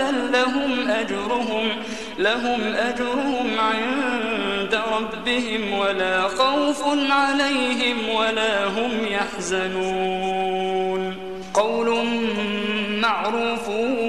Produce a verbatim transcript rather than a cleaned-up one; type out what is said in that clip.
إذا لهم أجرهم لهم أجرهم عند ربهم ولا خوف عليهم ولا هم يحزنون. قول معروف